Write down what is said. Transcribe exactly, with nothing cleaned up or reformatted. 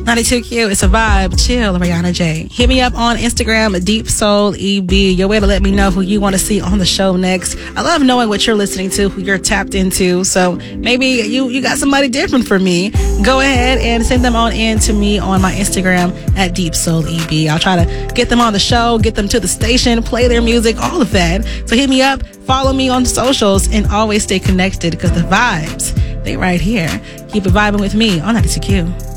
ninety-two Q, it's a vibe. Chill, Rihanna J. Hit me up on Instagram, Deep Soul E B. Your way to let me know who you want to see on the show next. I love knowing what you're listening to, who you're tapped into. So maybe you, you got somebody different for me. Go ahead and send them on in to me on my Instagram at Deep Soul E B. I'll try to get them on the show, get them to the station, play their music, all of that. So hit me up, follow me on socials, and always stay connected because the vibes, they right here. Keep it vibing with me on ninety-two Q.